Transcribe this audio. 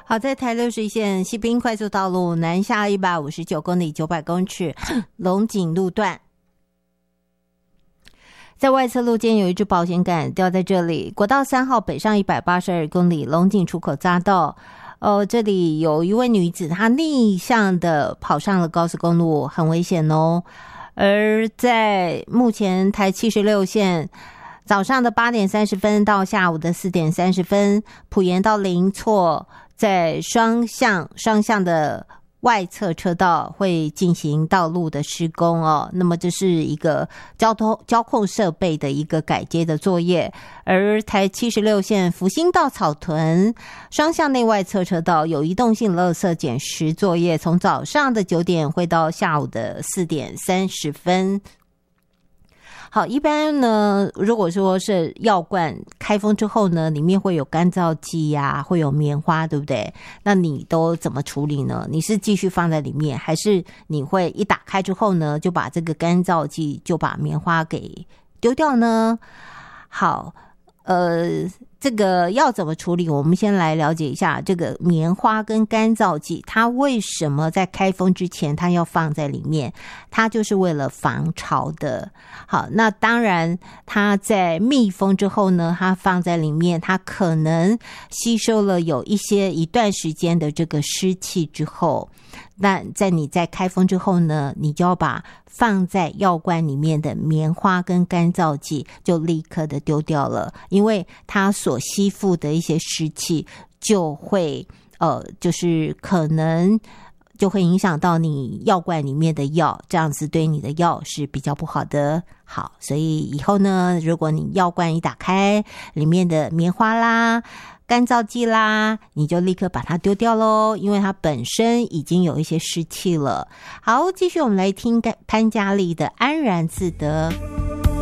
好，在台60线西滨快速道路南下159公里900公尺龙井路段，在外侧路肩有一支保险杆掉在这里。国道3号北上182公里龙井出口匝道，这里有一位女子，她逆向的跑上了高速公路，很危险哦。而在目前台76线早上的8点30分到下午的4点30分，埔盐到林错在双向的外侧车道会进行道路的施工哦，那么这是一个交控设备的一个改接的作业。而台76线福兴到草屯双向内外侧车道有移动性垃圾捡拾作业，从早上的9点会到下午的4点30分。好，一般呢，如果说是药罐开封之后呢，里面会有干燥剂呀，会有棉花，对不对？那你都怎么处理呢？你是继续放在里面，还是你会一打开之后呢，就把这个干燥剂就把棉花给丢掉呢？好，这个要怎么处理？我们先来了解一下这个棉花跟干燥剂，它为什么在开封之前它要放在里面？它就是为了防潮的。好，那当然它在密封之后呢，它放在里面，它可能吸收了有一段时间的这个湿气之后，那你在开封之后呢，你就要把放在药罐里面的棉花跟干燥剂就立刻的丢掉了，因为它所吸附的一些湿气就会就是可能就会影响到你药罐里面的药，这样子对你的药是比较不好的。好，所以以后呢，如果你药罐一打开，里面的棉花啦干燥剂啦，你就立刻把它丢掉咯，因为它本身已经有一些湿气了。好，继续我们来听潘嘉丽的安然自得。